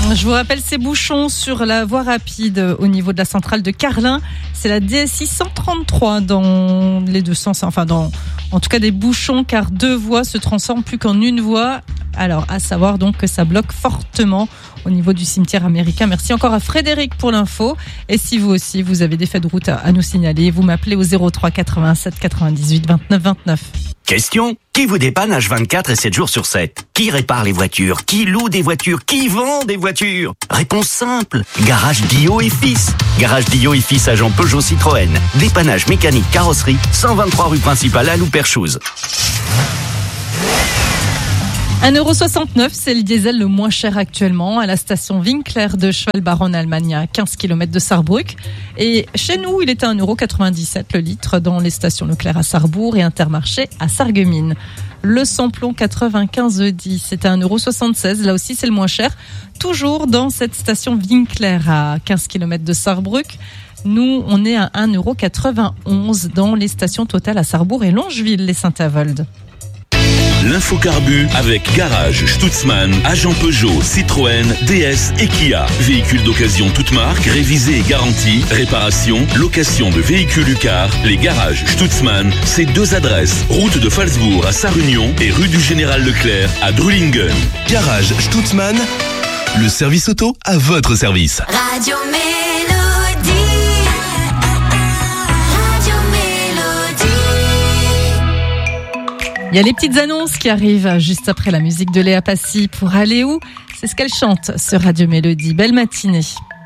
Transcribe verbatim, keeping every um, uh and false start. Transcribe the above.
Je vous rappelle ces bouchons sur la voie rapide au niveau de la centrale de Carlin. C'est la D S I cent trente-trois dans les deux sens, enfin dans, en tout cas des bouchons, car deux voies se transforment plus qu'en une voie. Alors, à savoir donc que ça bloque fortement au niveau du cimetière américain. Merci encore à Frédéric pour l'info. Et si vous aussi, vous avez des faits de route à, à nous signaler, vous m'appelez au zéro trois quatre-vingt-sept quatre-vingt-dix-huit vingt-neuf vingt-neuf. Question: qui vous dépanne H vingt-quatre et sept jours sur sept? Qui répare les voitures? Qui loue des voitures? Qui vend des voitures? Réponse simple: Garage Dio et Fils. Garage Dio et Fils, agent Peugeot Citroën. Dépannage mécanique, carrosserie, cent vingt-trois rue principale à Louperchouse. un euro soixante-neuf, c'est le diesel le moins cher actuellement à la station Winkler de Schwalbach en Allemagne, à quinze kilomètres de Sarrebruck. Et chez nous, il est à un euro quatre-vingt-dix-sept le litre dans les stations Leclerc à Sarrebourg et Intermarché à Sarreguemines. Le samplon quatre-vingt-quinze dix, c'est à un euro soixante-seize. Là aussi, c'est le moins cher. Toujours dans cette station Winkler à quinze kilomètres de Sarrebruck. Nous, on est à un euro quatre-vingt-onze dans les stations Total à Sarrebourg et Longeville, les Saint-Avold. L'infocarbu avec Garage Stutzmann, agent Peugeot, Citroën, D S et Kia. Véhicules d'occasion toute marque, révisés et garantis, réparation, location de véhicules Ucar. Les Garages Stutzmann, c'est deux adresses. Route de Falsbourg à Sarre-Union et rue du Général Leclerc à Drulingen. Garage Stutzmann, le service auto à votre service. Radio Mélodie. Il y a les petites annonces qui arrivent juste après la musique de Léa Passy. Pour aller où? C'est ce qu'elle chante sur Radio Mélodie. Belle matinée.